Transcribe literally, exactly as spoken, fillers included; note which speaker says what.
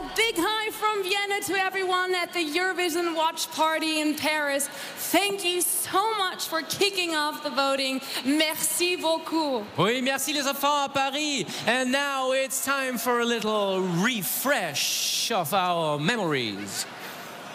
Speaker 1: big hi from Vienna to everyone at the Eurovision Watch Party in Paris. Thank you so much for kicking off the voting. Merci beaucoup.
Speaker 2: Oui, merci les enfants à Paris. And now it's time for a little refresh of our memories.